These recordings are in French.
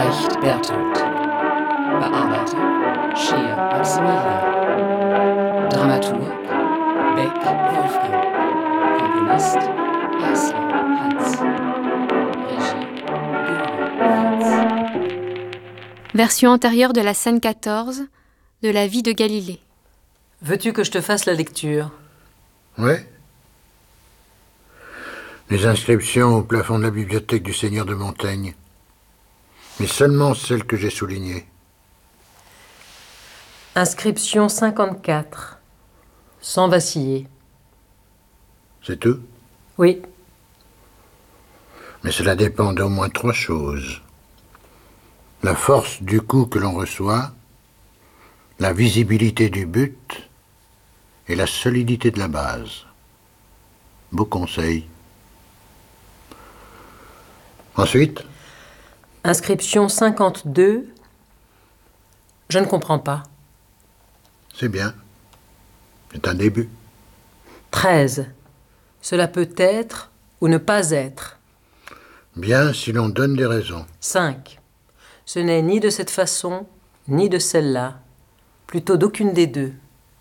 Brecht Bertolt. Bearbeitung Scheer Maximilian. Dramaturg Beck Wolfgang. Komponist Eisler Hans. Regie Göhler Fritz. Version antérieure de la scène 14 de la vie de Galilée. Veux-tu que je te fasse la lecture ? Ouais. Les inscriptions au plafond de la bibliothèque du Seigneur de Montaigne. Mais seulement celles que j'ai soulignées. Inscription 54. Sans vaciller. C'est tout ? Oui. Mais cela dépend d'au moins 3 choses. La force du coup que l'on reçoit, la visibilité du but et la solidité de la base. Beau conseil. Ensuite ? Inscription 52. Je ne comprends pas. C'est bien. C'est un début. 13. Cela peut être ou ne pas être. Bien si l'on donne des raisons. 5. Ce n'est ni de cette façon, ni de celle-là. Plutôt d'aucune des deux.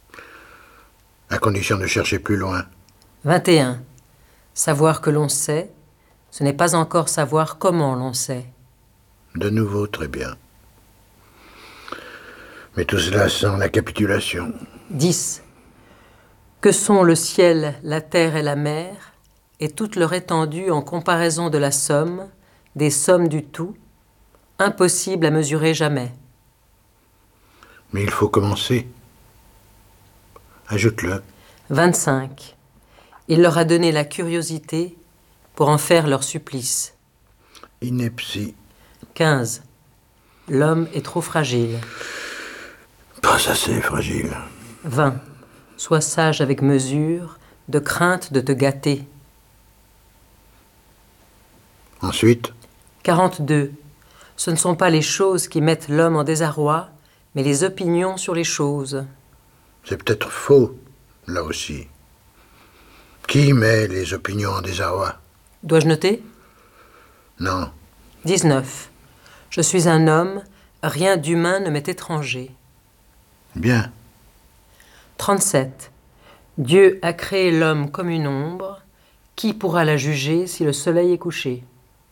À condition de chercher plus loin. 21. Savoir que l'on sait, ce n'est pas encore savoir comment l'on sait. De nouveau, très bien. Mais tout cela sans la capitulation. 10. Que sont le ciel, la terre et la mer, et toute leur étendue en comparaison de la somme, des sommes du tout, impossible à mesurer jamais. Mais il faut commencer. Ajoute-le. 25. Il leur a donné la curiosité pour en faire leur supplice. Ineptie. 15. L'homme est trop fragile. Pas assez fragile. 20. Sois sage avec mesure, de crainte de te gâter. Ensuite ? 42. Ce ne sont pas les choses qui mettent l'homme en désarroi, mais les opinions sur les choses. C'est peut-être faux, là aussi. Qui met les opinions en désarroi ? Dois-je noter ? Non. 19. Je suis un homme, rien d'humain ne m'est étranger. Bien. 37. Dieu a créé l'homme comme une ombre. Qui pourra la juger si le soleil est couché ?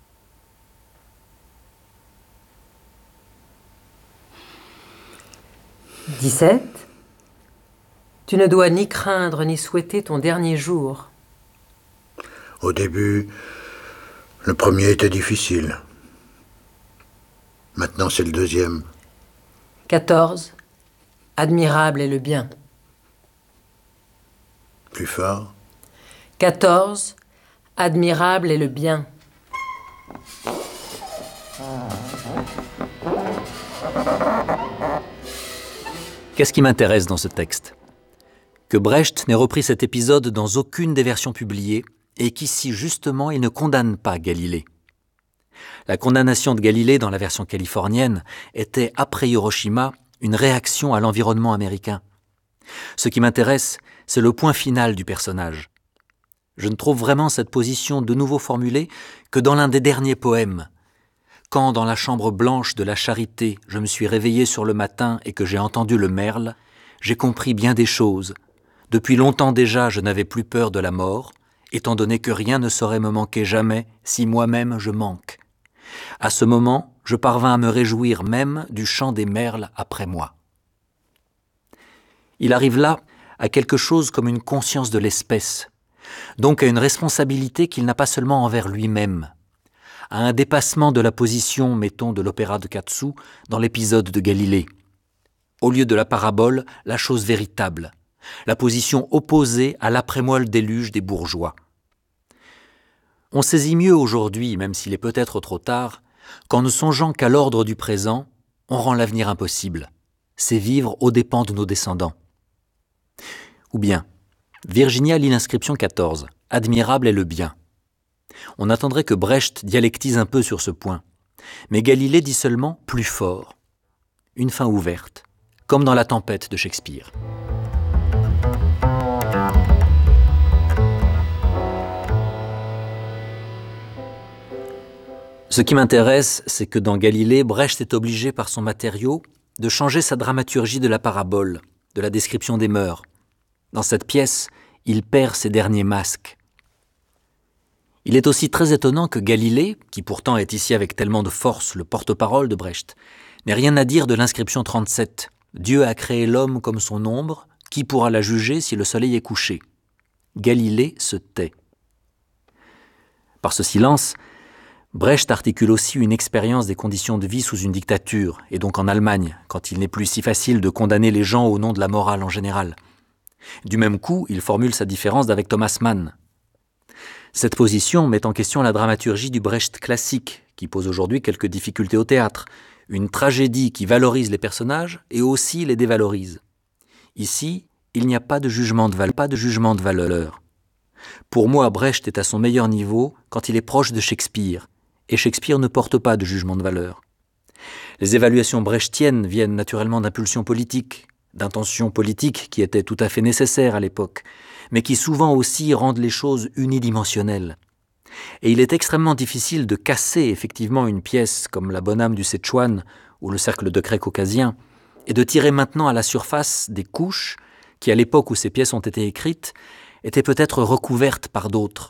17. Tu ne dois ni craindre ni souhaiter ton dernier jour. Au début, le premier était difficile. Maintenant, c'est le deuxième. 14. Admirable est le bien. Plus fort. 14. Admirable est le bien. Qu'est-ce qui m'intéresse dans ce texte ? Que Brecht n'ait repris cet épisode dans aucune des versions publiées et qu'ici, justement, il ne condamne pas Galilée. La condamnation de Galilée dans la version californienne était, après Hiroshima, une réaction à l'environnement américain. Ce qui m'intéresse, c'est le point final du personnage. Je ne trouve vraiment cette position de nouveau formulée que dans l'un des derniers poèmes. Quand, dans la chambre blanche de la charité, je me suis réveillé sur le matin et que j'ai entendu le merle, j'ai compris bien des choses. Depuis longtemps déjà, je n'avais plus peur de la mort, étant donné que rien ne saurait me manquer jamais si moi-même je manque. À ce moment, je parvins à me réjouir même du chant des merles après moi. Il arrive là à quelque chose comme une conscience de l'espèce, donc à une responsabilité qu'il n'a pas seulement envers lui-même, à un dépassement de la position, mettons, de l'opéra de Katsu dans l'épisode de Galilée. Au lieu de la parabole, la chose véritable, la position opposée à l'après-moelle déluge des bourgeois. On saisit mieux aujourd'hui, même s'il est peut-être trop tard, qu'en ne songeant qu'à l'ordre du présent, on rend l'avenir impossible. C'est vivre aux dépens de nos descendants. Ou bien, Virginia lit l'inscription 14, « Admirable est le bien ». On attendrait que Brecht dialectise un peu sur ce point. Mais Galilée dit seulement « plus fort ». Une fin ouverte, comme dans La Tempête de Shakespeare. Ce qui m'intéresse, c'est que dans Galilée, Brecht est obligé par son matériau de changer sa dramaturgie de la parabole, de la description des mœurs. Dans cette pièce, il perd ses derniers masques. Il est aussi très étonnant que Galilée, qui pourtant est ici avec tellement de force le porte-parole de Brecht, n'ait rien à dire de l'inscription 37. Dieu a créé l'homme comme son ombre, qui pourra la juger si le soleil est couché? Galilée se tait. Par ce silence, Brecht articule aussi une expérience des conditions de vie sous une dictature, et donc en Allemagne, quand il n'est plus si facile de condamner les gens au nom de la morale en général. Du même coup, il formule sa différence d'avec Thomas Mann. Cette position met en question la dramaturgie du Brecht classique, qui pose aujourd'hui quelques difficultés au théâtre, une tragédie qui valorise les personnages et aussi les dévalorise. Ici, il n'y a pas de jugement de valeur. Pour moi, Brecht est à son meilleur niveau quand il est proche de Shakespeare, et Shakespeare ne porte pas de jugement de valeur. Les évaluations brechtiennes viennent naturellement d'impulsions politiques, d'intentions politiques qui étaient tout à fait nécessaires à l'époque, mais qui souvent aussi rendent les choses unidimensionnelles. Et il est extrêmement difficile de casser effectivement une pièce comme La Bonne âme du Szechuan ou Le Cercle de craie caucasien, et de tirer maintenant à la surface des couches qui, à l'époque où ces pièces ont été écrites, étaient peut-être recouvertes par d'autres.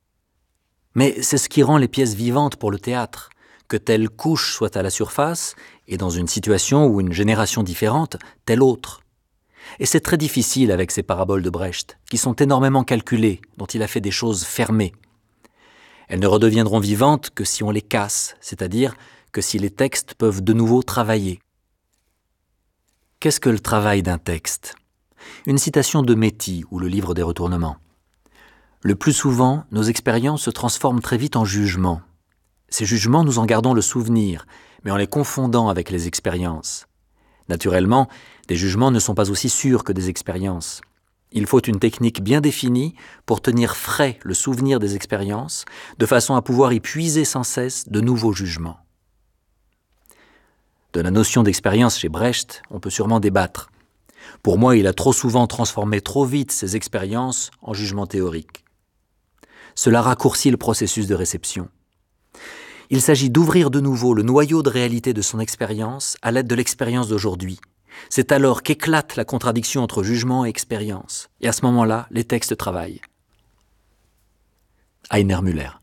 Mais c'est ce qui rend les pièces vivantes pour le théâtre, que telle couche soit à la surface, et dans une situation ou une génération différente, telle autre. Et c'est très difficile avec ces paraboles de Brecht, qui sont énormément calculées, dont il a fait des choses fermées. Elles ne redeviendront vivantes que si on les casse, c'est-à-dire que si les textes peuvent de nouveau travailler. Qu'est-ce que le travail d'un texte ? Une citation de Métis ou le livre des retournements. Le plus souvent, nos expériences se transforment très vite en jugements. Ces jugements, nous en gardons le souvenir, mais en les confondant avec les expériences. Naturellement, des jugements ne sont pas aussi sûrs que des expériences. Il faut une technique bien définie pour tenir frais le souvenir des expériences, de façon à pouvoir y puiser sans cesse de nouveaux jugements. De la notion d'expérience chez Brecht, on peut sûrement débattre. Pour moi, il a trop souvent transformé trop vite ses expériences en jugements théoriques. Cela raccourcit le processus de réception. Il s'agit d'ouvrir de nouveau le noyau de réalité de son expérience à l'aide de l'expérience d'aujourd'hui. C'est alors qu'éclate la contradiction entre jugement et expérience. Et à ce moment-là, les textes travaillent. Heiner Müller.